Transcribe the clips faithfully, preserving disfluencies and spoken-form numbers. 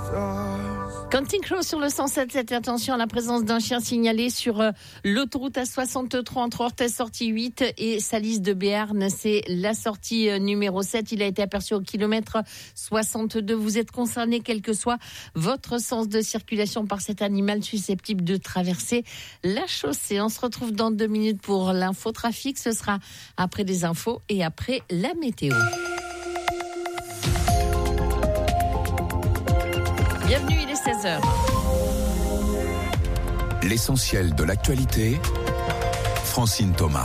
Counting Crows sur le cent sept sept. Attention à la présence d'un chien signalé sur euh, l'autoroute A soixante-trois entre Orthez sortie huit et Salis de Béarn. C'est la sortie euh, numéro sept. Il a été aperçu au kilomètre soixante-deux. Vous êtes concerné, quel que soit votre sens de circulation, par cet animal susceptible de traverser la chaussée. On se retrouve dans deux minutes pour l'infotrafic. Ce sera après des infos et après la météo. Bienvenue, il est seize heures. L'essentiel de l'actualité, Francine Thomas.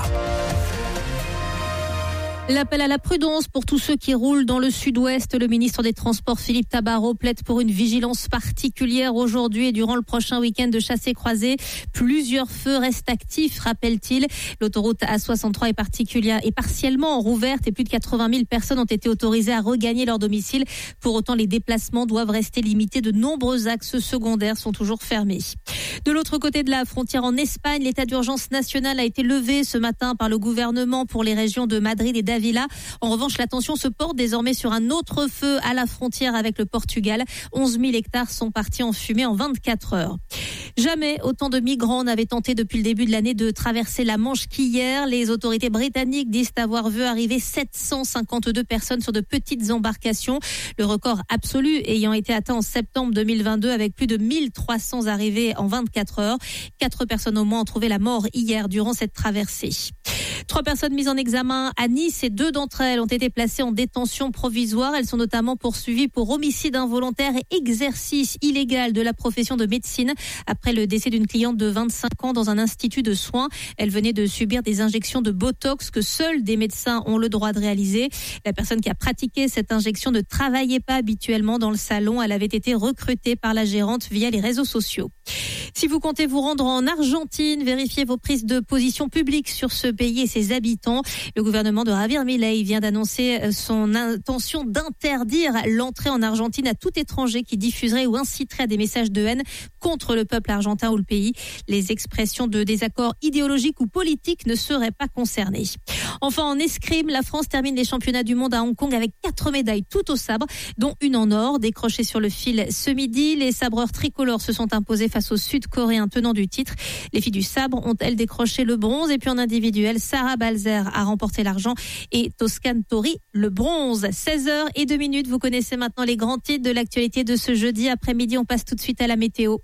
L'appel à la prudence pour tous ceux qui roulent dans le sud-ouest. Le ministre des Transports, Philippe Tabarot, plaide pour une vigilance particulière aujourd'hui et durant le prochain week-end de chassé-croisé. Plusieurs feux restent actifs, rappelle-t-il. L'autoroute A soixante-trois est particulière et partiellement rouverte et plus de quatre-vingt mille personnes ont été autorisées à regagner leur domicile. Pour autant, les déplacements doivent rester limités. De nombreux axes secondaires sont toujours fermés. De l'autre côté de la frontière en Espagne, l'état d'urgence national a été levé ce matin par le gouvernement pour les régions de Madrid et d'Avila. En revanche, l'attention se porte désormais sur un autre feu à la frontière avec le Portugal. onze mille hectares sont partis en fumée en vingt-quatre heures. Jamais autant de migrants n'avaient tenté depuis le début de l'année de traverser la Manche qu'hier. Les autorités britanniques disent avoir vu arriver sept cent cinquante-deux personnes sur de petites embarcations. Le record absolu ayant été atteint en septembre deux mille vingt-deux avec plus de mille trois cents arrivées en vingt-quatre heures. Quatre personnes au moins ont trouvé la mort hier durant cette traversée. Trois personnes mises en examen à Nice et deux d'entre elles ont été placées en détention provisoire. Elles sont notamment poursuivies pour homicide involontaire et exercice illégal de la profession de médecine après le décès d'une cliente de vingt-cinq ans dans un institut de soins. Elle venait de subir des injections de Botox que seuls des médecins ont le droit de réaliser. La personne qui a pratiqué cette injection ne travaillait pas habituellement dans le salon. Elle avait été recrutée par la gérante via les réseaux sociaux. Si vous comptez vous rendre en Argentine, vérifiez vos prises de position publiques sur ce pays et ses habitants. Le gouvernement de Javier Milei vient d'annoncer son intention d'interdire l'entrée en Argentine à tout étranger qui diffuserait ou inciterait à des messages de haine contre le peuple argentin ou le pays. Les expressions de désaccord idéologique ou politique ne seraient pas concernées. Enfin, en escrime, la France termine les championnats du monde à Hong Kong avec quatre médailles toutes au sabre, dont une en or, décrochée sur le fil ce midi. Les sabreurs tricolores se sont imposés face aux Sud-Coréens tenants du titre. Les filles du sabre ont, elles, décroché le bronze. Et puis en individuel, Sarah Balzer a remporté l'argent et Toscan Tori le bronze. seize heures et deux minutes, vous connaissez maintenant les grands titres de l'actualité de ce jeudi après-midi. On passe tout de suite à la météo.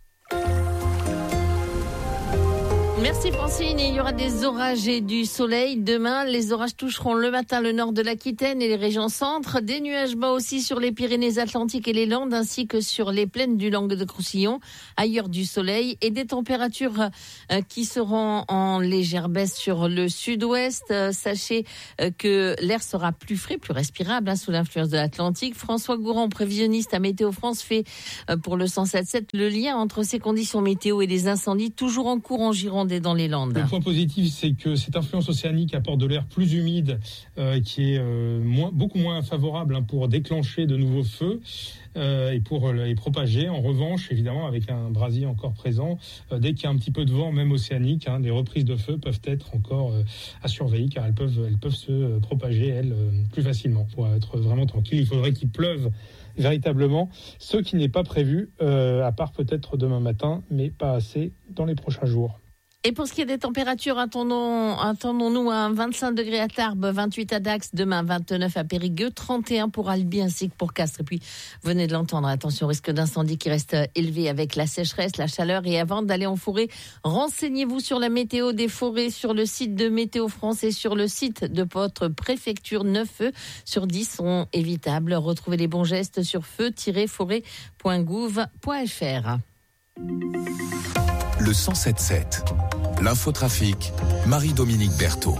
Merci Francine. Il y aura des orages et du soleil. Demain, les orages toucheront le matin le nord de l'Aquitaine et les régions centres. Des nuages bas aussi sur les Pyrénées-Atlantiques et les Landes, ainsi que sur les plaines du Languedoc-Roussillon. Ailleurs, du soleil et des températures euh, qui seront en légère baisse sur le sud-ouest. Euh, sachez euh, que l'air sera plus frais, plus respirable hein, sous l'influence de l'Atlantique. François Gourand, prévisionniste à Météo France, fait euh, pour le cent sept sept le lien entre ces conditions météo et les incendies toujours en cours en Gironde et dans les Landes. Le point positif, c'est que cette influence océanique apporte de l'air plus humide euh, qui est euh, moins, beaucoup moins favorable hein, pour déclencher de nouveaux feux euh, et pour les propager. En revanche, évidemment, avec un brasier encore présent, euh, dès qu'il y a un petit peu de vent, même océanique, hein, les reprises de feu peuvent être encore euh, à surveiller car elles peuvent, elles peuvent se propager, elles, euh, plus facilement. Pour être vraiment tranquille, il faudrait qu'il pleuve véritablement, ce qui n'est pas prévu, euh, à part peut-être demain matin, mais pas assez dans les prochains jours. Et pour ce qui est des températures, attendons, attendons-nous à vingt-cinq degrés à Tarbes, vingt-huit à Dax, demain vingt-neuf à Périgueux, trente et un pour Albi ainsi que pour Castres. Et puis, venez de l'entendre, attention au risque d'incendie qui reste élevé avec la sécheresse, la chaleur. Et avant d'aller en forêt, renseignez-vous sur la météo des forêts sur le site de Météo France et sur le site de votre préfecture. neuf feux sur dix sont évitables. Retrouvez les bons gestes sur feu tiret forêt point gouv point f r. Le cent sept sept. L'infotrafic, Marie-Dominique Berthaud.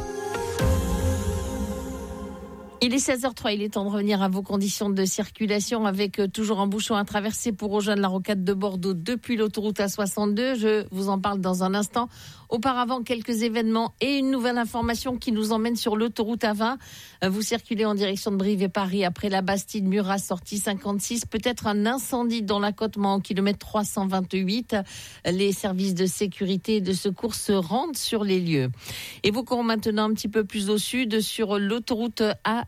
Il est seize heures trois, il est temps de revenir à vos conditions de circulation avec toujours un bouchon à traverser pour rejoindre la rocade de Bordeaux depuis l'autoroute A soixante-deux. Je vous en parle dans un instant. Auparavant, quelques événements et une nouvelle information qui nous emmène sur l'autoroute A vingt. Vous circulez en direction de Brive et Paris après la Bastide, Murat, sortie cinquante-six. Peut-être un incendie dans l'accotement au kilomètre trois cent vingt-huit. Les services de sécurité et de secours se rendent sur les lieux. Évoquons maintenant un petit peu plus au sud sur l'autoroute A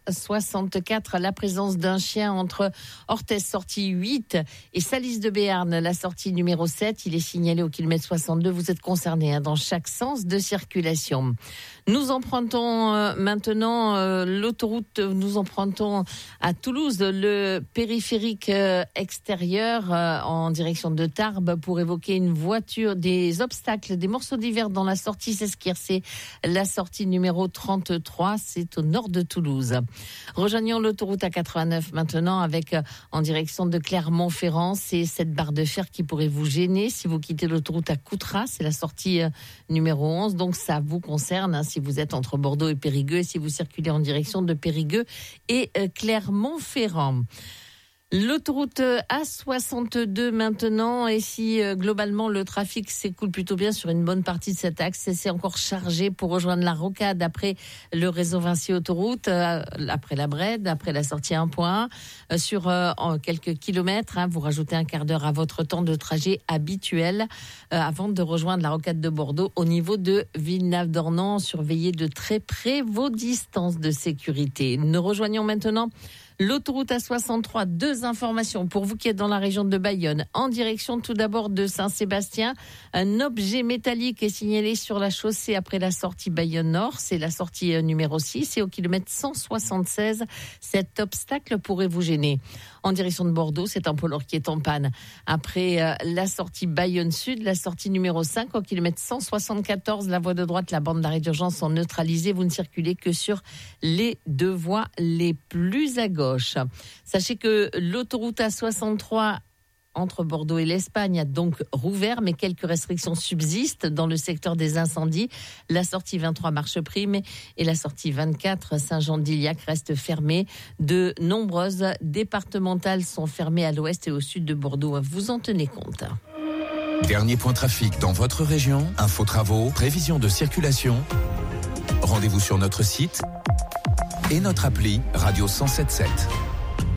soixante-quatre, la présence d'un chien entre Orthez, sortie huit, et Salis de Béarn, la sortie numéro sept. Il est signalé au kilomètre soixante-deux. Vous êtes concerné hein, dans chaque sens de circulation. Nous empruntons euh, maintenant euh, l'autoroute, nous empruntons à Toulouse le périphérique euh, extérieur euh, en direction de Tarbes pour évoquer une voiture, des obstacles, des morceaux d'hiver dans la sortie Sesquire. C'est la sortie numéro trente-trois, c'est au nord de Toulouse. Rejoignons l'autoroute A quatre-vingt-neuf maintenant avec euh, en direction de Clermont-Ferrand. C'est cette barre de fer qui pourrait vous gêner si vous quittez l'autoroute à Coutras. C'est la sortie euh, numéro onze, donc ça vous concerne hein, si vous êtes entre Bordeaux et Périgueux et si vous circulez en direction de Périgueux et euh, Clermont-Ferrand. L'autoroute A soixante-deux maintenant, et si euh, globalement le trafic s'écoule plutôt bien sur une bonne partie de cet axe, c'est encore chargé pour rejoindre la Rocade après le réseau Vinci Autoroute, euh, après la Brède, après la sortie un point un, euh, sur euh, en quelques kilomètres. Hein, vous rajoutez un quart d'heure à votre temps de trajet habituel euh, avant de rejoindre la Rocade de Bordeaux au niveau de Villeneuve-d'Ornon. Surveillez de très près vos distances de sécurité. Nous rejoignons maintenant l'autoroute A soixante-trois, deux informations pour vous qui êtes dans la région de Bayonne. En direction tout d'abord de Saint-Sébastien, un objet métallique est signalé sur la chaussée après la sortie Bayonne-Nord. C'est la sortie numéro six et au kilomètre cent soixante-seize, cet obstacle pourrait vous gêner. En direction de Bordeaux, c'est un poids lourd qui est en panne. Après euh, la sortie Bayonne-Sud, la sortie numéro cinq, au kilomètre cent soixante-quatorze, la voie de droite, la bande d'arrêt d'urgence sont neutralisées. Vous ne circulez que sur les deux voies les plus à gauche. Sachez que l'autoroute A soixante-trois entre Bordeaux et l'Espagne a donc rouvert, mais quelques restrictions subsistent dans le secteur des incendies. La sortie vingt-trois Marche-Prime et la sortie vingt-quatre Saint-Jean-d'Iliac restent fermées. De nombreuses départementales sont fermées à l'ouest et au sud de Bordeaux. Vous en tenez compte. Dernier point trafic dans votre région, info travaux, prévision de circulation. Rendez-vous sur notre site et notre appli Radio cent sept sept.